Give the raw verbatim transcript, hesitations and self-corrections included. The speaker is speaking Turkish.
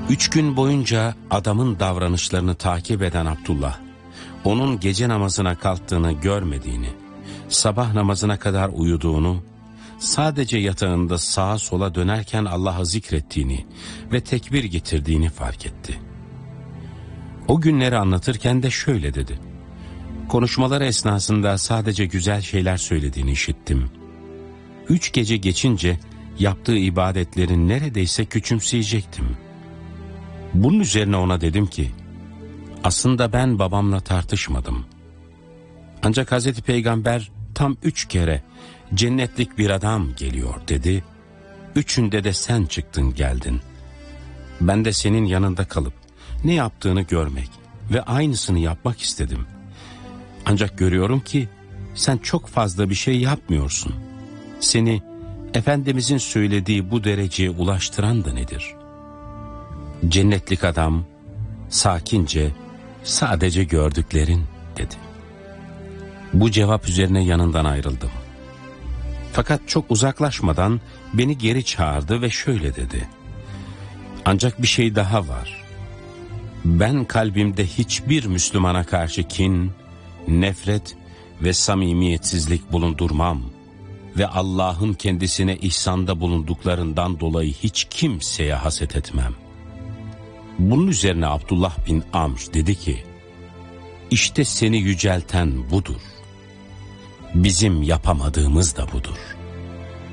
Üç gün boyunca adamın davranışlarını takip eden Abdullah, onun gece namazına kalktığını görmediğini, sabah namazına kadar uyuduğunu, sadece yatağında sağa sola dönerken Allah'ı zikrettiğini ve tekbir getirdiğini fark etti. O günleri anlatırken de şöyle dedi: konuşmaları esnasında sadece güzel şeyler söylediğini işittim. Üç gece geçince yaptığı ibadetlerin neredeyse küçümseyecektim. Bunun üzerine ona dedim ki, aslında ben babamla tartışmadım. Ancak Hazreti Peygamber tam üç kere cennetlik bir adam geliyor dedi. Üçünde de sen çıktın geldin. Ben de senin yanında kalıp ne yaptığını görmek ve aynısını yapmak istedim. Ancak görüyorum ki sen çok fazla bir şey yapmıyorsun. Seni Efendimizin söylediği bu dereceye ulaştıran da nedir? Cennetlik adam sakince, sadece gördüklerin dedi. Bu cevap üzerine yanından ayrıldım. Fakat çok uzaklaşmadan beni geri çağırdı ve şöyle dedi: ancak bir şey daha var. Ben kalbimde hiçbir Müslümana karşı kin, nefret ve samimiyetsizlik bulundurmam ve Allah'ın kendisine ihsanda bulunduklarından dolayı hiç kimseye haset etmem. Bunun üzerine Abdullah bin Amr dedi ki, işte seni yücelten budur. Bizim yapamadığımız da budur.